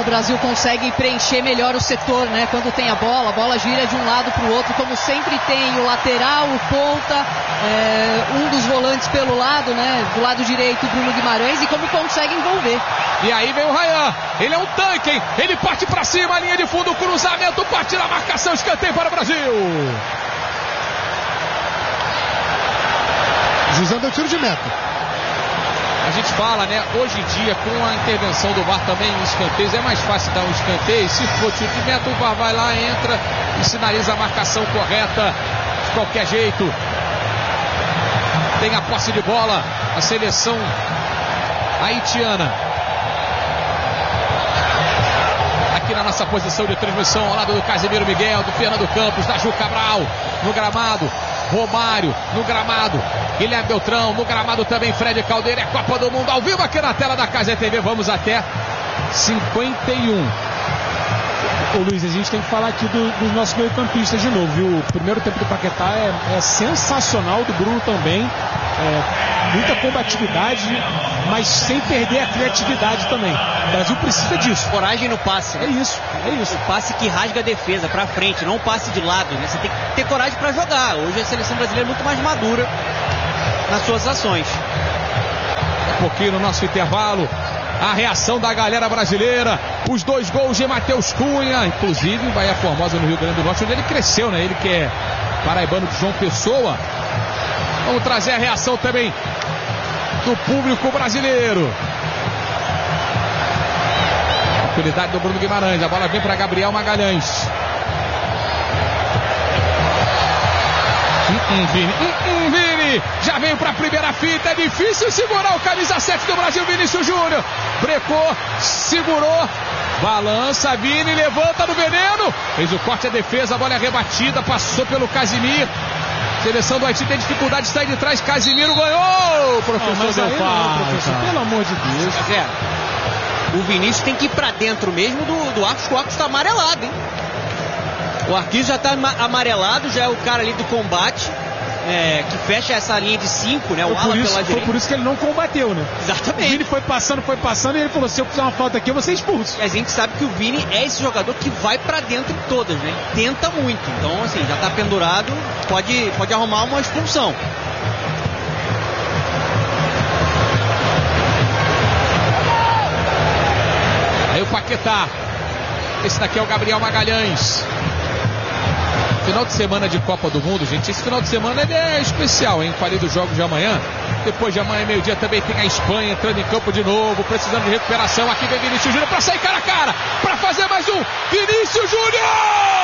como o Brasil consegue preencher melhor o setor, né? Quando tem a bola gira de um lado para o outro, como sempre tem o lateral, o ponta, um dos volantes pelo lado, né? Do lado direito, o Bruno Guimarães, e como consegue envolver. E aí vem o Ryan, ele é um tanque, hein? Ele parte para cima, linha de fundo, cruzamento, parte na marcação, escanteio para o Brasil. Juizão deu tiro de meta. A gente fala, né, hoje em dia, com a intervenção do VAR também em escanteios, é mais fácil dar um escanteio. Se for tiro de meta, o VAR vai lá, entra e sinaliza a marcação correta de qualquer jeito. Tem a posse de bola, a seleção haitiana. Aqui na nossa posição de transmissão, ao lado do Casemiro Miguel, do Fernando Campos, da Ju Cabral, no gramado. Romário no gramado, Guilherme Beltrão no gramado também, Fred Caldeira. É Copa do Mundo ao vivo aqui na tela da Casa TV. Vamos até 51. Ô Luiz, a gente tem que falar aqui dos nossos meio-campistas de novo, viu? O primeiro tempo do Paquetá é sensacional, do Bruno também. Muita combatividade, mas sem perder a criatividade também. O Brasil precisa disso. Coragem no passe. É isso. O passe que rasga a defesa pra frente, não um passe de lado, né? Você tem que ter coragem pra jogar. Hoje a seleção brasileira é muito mais madura nas suas ações. Um pouquinho no nosso intervalo, a reação da galera brasileira, os 2 gols de Matheus Cunha, inclusive em Bahia Formosa, no Rio Grande do Norte, onde ele cresceu, né? Ele que é paraibano de João Pessoa. Vamos trazer a reação também do público brasileiro. Tranquilidade do Bruno Guimarães. A bola vem para Gabriel Magalhães. Vini já veio para a primeira fita. É difícil segurar o camisa 7 do Brasil, Vinícius Júnior. Brecou, segurou. Balança, Vini, levanta no veneno. Fez o corte à defesa, a bola é rebatida, passou pelo Casimiro. Seleção do Haiti tem dificuldade de sair de trás. Casimiro ganhou. O professor deu falta. Pelo amor de Deus. O Vinícius tem que ir pra dentro mesmo do Arcos, que o Arcos tá amarelado, hein? O Arquinhos já tá amarelado, já é o cara ali do combate, que fecha essa linha de 5, né? O ala pela direita. Foi por isso que ele não combateu, né? Exatamente. O Vini foi passando e ele falou: se eu fizer uma falta aqui, eu vou ser expulso. E a gente sabe que o Vini é esse jogador que vai pra dentro de todas, né? Tenta muito. Então, assim, já tá pendurado, pode arrumar uma expulsão. Aí o Paquetá. Esse daqui é o Gabriel Magalhães. Final de semana de Copa do Mundo, gente. Esse final de semana ele é especial, hein? Falei dos jogos de amanhã. Depois de amanhã, meio-dia, também tem a Espanha entrando em campo de novo, precisando de recuperação. Aqui vem Vinícius Júnior para sair cara a cara, para fazer mais um. Vinícius Júnior!